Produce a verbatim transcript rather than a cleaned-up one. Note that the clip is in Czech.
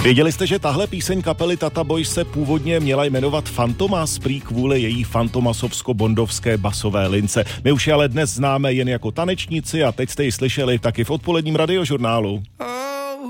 Věděli jste, že tahle píseň kapely Tata Boys se původně měla jmenovat Fantomas, prý kvůli její fantomasovsko-bondovské basové lince. My už je ale dnes známe jen jako tanečníci a teď jste ji slyšeli taky v odpoledním radiožurnálu.